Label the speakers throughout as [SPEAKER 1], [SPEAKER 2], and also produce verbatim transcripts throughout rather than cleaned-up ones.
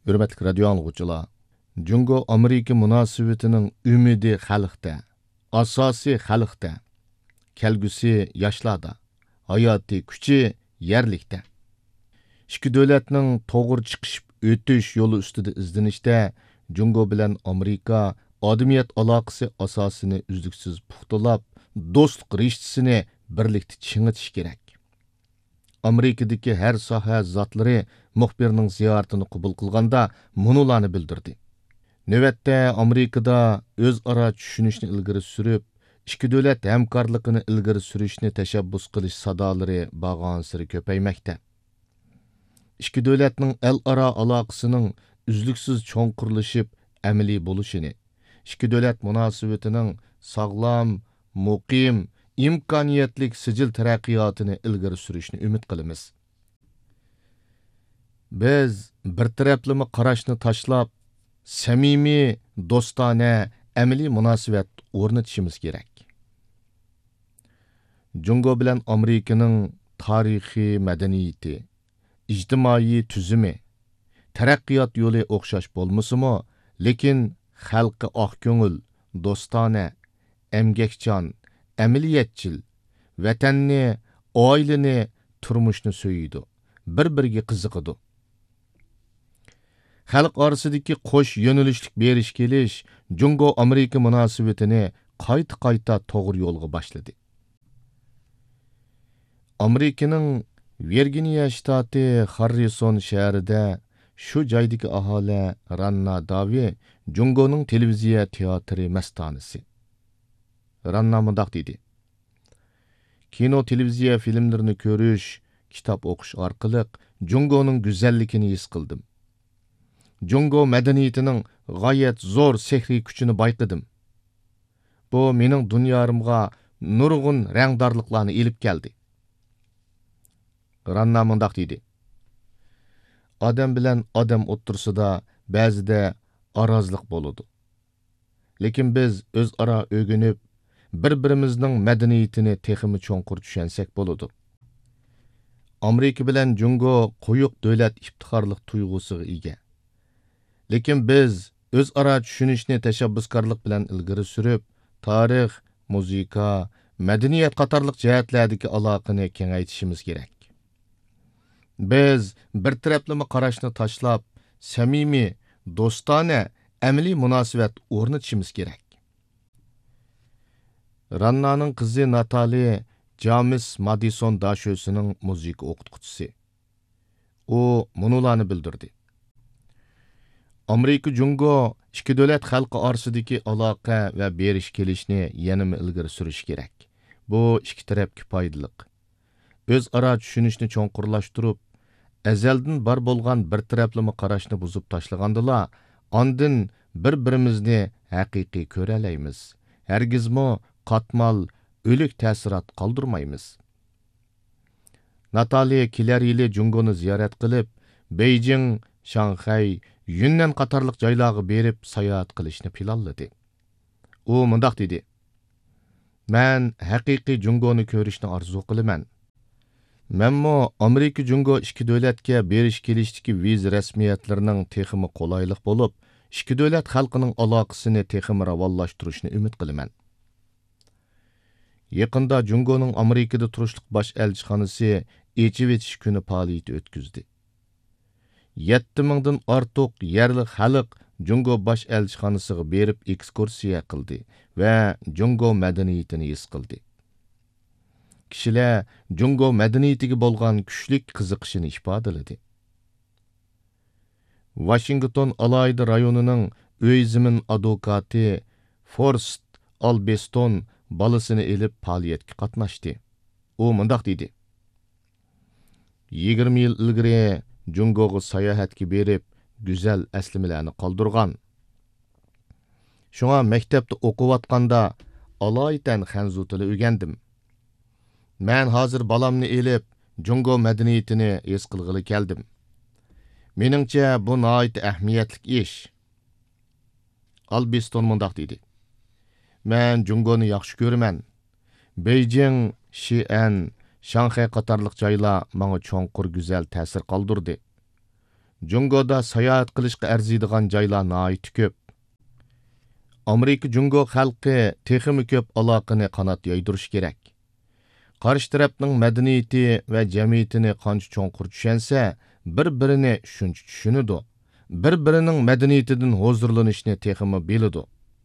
[SPEAKER 1] Hürmetlik radio anlıqçılar, Jungo Amerika münasebetining ümidi xalqda, asosi xalqda, kelgusi yoshlarda, hayoti kuchi yerlikda. Ikki davlatning to'g'ri chiqishib o'tish yo'li ustida izlanishda Jungo bilan Amerika odamiyat aloqasi asosini uzluksiz puxtalab, do'stlik rishtasini birlikda chingitish kerak. Amerikadagi har soha zotlari muxbirning ziyoratini qabul qilganda munularni bildirdi. Navbatda Amerikada o'zaro tushunishni ilgari surib, ikki davlat hamkorligini ilgari surishni tashabbus qilish sadolari bag'onsiri ko'paymoqda. Ikki davlatning el-aro aloqasining uzluksiz cho'nqurlashib amaliy bo'lishini, ikki davlat munosabatining sog'lom, muqim, imkoniyatlik sijil taraqqiyotini ilgari surishni umid qilamiz. Biz bir taraflama qarashni tashlab, samimiy, do'stona, amaliy munosabat o'rnatishimiz kerak. Jungo bilan Amerikaning tarixiy madaniyati, ijtimoiy tuzumi, taraqqiyot yo'li o'xshash bo'lmasimi, lekin xalqi oq ko'ngil, do'stona, emgakchan, amaliyatchil, vatanni, oilani, turmushni so'yidi, bir-biriga qiziqidi. Xalq orasidagi qo'sh yo'nalishlik berish kelish Jungo Amerika munosabatini qayta-qayta to'g'ri yo'lga boshladi. Amerikaning Virginia shtati Harrison shahrida shu joydagi aholi Ranna Davi Jungoning televiziya teatri mastonasi. Ranna mundaq dedi. Kino, televiziya filmlarini ko'rish, kitob o'qish orqali Jungoning go'zalligini his qildim. Jungo madaniyatining g'oyat zo'r sehriy kuchini bayqadim. Bu mening dunyorimga nurg'un rangdorliklarni elib keldi. Ranna mundaq dedi. Odam bilan odam o'ttirsida ba'zida arazlik bo'ladi. Lekin biz o'zaro o'rganib, bir-birimizning madaniyatini texmi cho'nqur tushunsak bo'ladi. Amerika bilan Jungo qo'yiq davlat iftixorlik tuyg'usiga ega. Lekin biz o'zaro tushunishni tashabbuskorlik bilan ilgari surib, tarix, muzika, madaniyat qatorliq jihatlardagi aloqani kengaytirishimiz kerak. Biz bir taraflama qarashni tashlab, samimiy, do'stona, amaliy munosabat o'rnatishimiz kerak. Rannaning qizi Natali James Madison Dashosining muzika o'qituvchisi. U munularni bildirdi. Amerika Jungo ikki davlat xalqi orasidagi aloqa va berish kelishni yanada ilgari surish kerak. Bu ikki tarafga foydali. O'zaro tushunishni cho'nqurlashtirib, azaldan bar bo'lgan bir taraflama qarashni buzib tashlagandila, ondan bir-birimizni haqiqiy ko'ra olamiz. Hargizmo qatmal, o'lik ta'sirot qoldirmaymiz. Nataliya kelar yili Jungoni ziyorat qilib, Beijing, Shanxay, Yunnan qatorliq joylarga berib sayohat qilishni planladi. U mundaq dedi. Men haqiqiy Jungoni ko'rishni orzu qilaman. Menmo Amerika Jungo ikki davlatga berish kelishdagi viza rasmiyatlarining texmi qolaylik bo'lib, ikki davlat xalqining aloqasini texmi ravonlashtirishni umid qilaman. Yaqinda Jungoning Amerikada turishlik bosh elchixonasi echib etish kuni faoliyati o'tkazdi. yetti mingdan ortiq yerli xalq Jungo bosh elchixonasiga berib ekskursiya qildi va Jungo madaniyatini his qildi. Kishilar Jungo madaniyatiga bo'lgan kuchli qiziqishini ifodaladi. Washington alayda rayonining o'yzimin advokati Forrest Albeston balasini elib faoliyatga qatnashdi. U mundaq dedi. yigirma yil ilgari Jungoga sayohatga berib, go'zal aslimalarni qoldirgan. Shunga maktabda o'qiyotganda alaydan xanzu tili o'rgandim. Men hozir balamni elib, Jungo madaniyatini his qilg'ili keldim. Meningcha bu nihoyat ahamiyatli ish. Albeston mundaq dedi. Men Jungoni yaxshi ko'raman. Beijing, Xi'an, Shanxay qatorliq joylar menga cho'nqur go'zal ta'sir qoldirdi. Jungoda sayohat qilishga arziydigan joylar nihoyat ko'p. Amerika Jungo xalqi texmi ko'p aloqani qanot yoydirish kerak. Qarshi tarafning madaniyati va jamiyatini qancha cho'nqur tushunsa, bir-birini shuncha tushunadi. Bir-birining madaniyatidan huzurlanishni texmi biladi.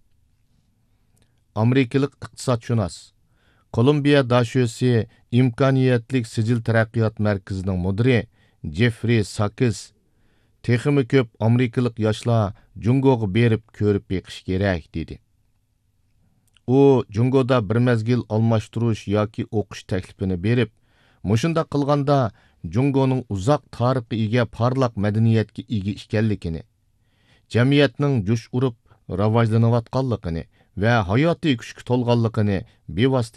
[SPEAKER 1] Amerikalik iqtisodshunos Kolumbiya dashosi imkoniyatlik sijil taraqqiyot markazining mudiri Jeffrey Sakis texmi ko'p amerikalik yoshlar Jungoga berib ko'rib beqish kerak dedi. U Jungoda bir mezgil almashtirish yoki o'qish taklifini berib, mushunda qilganda Jungoning uzoq tarixga ega parlaq madaniyatga ega ekanligini, jamiyatning jush urib rivojlanayotganligini va hayotiy kuchga to'lganligini bevosita